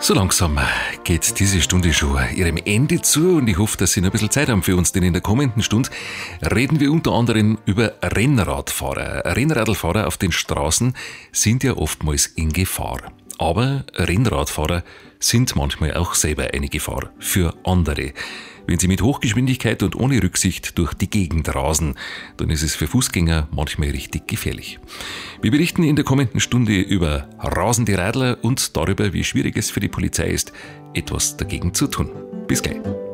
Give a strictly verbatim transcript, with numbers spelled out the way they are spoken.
So langsam geht diese Stunde schon ihrem Ende zu und ich hoffe, dass Sie noch ein bisschen Zeit haben für uns, denn in der kommenden Stunde reden wir unter anderem über Rennradfahrer. Rennradlfahrer auf den Straßen sind ja oftmals in Gefahr. Aber Rennradfahrer sind manchmal auch selber eine Gefahr für andere. Wenn sie mit Hochgeschwindigkeit und ohne Rücksicht durch die Gegend rasen, dann ist es für Fußgänger manchmal richtig gefährlich. Wir berichten in der kommenden Stunde über rasende Radler und darüber, wie schwierig es für die Polizei ist, etwas dagegen zu tun. Bis gleich.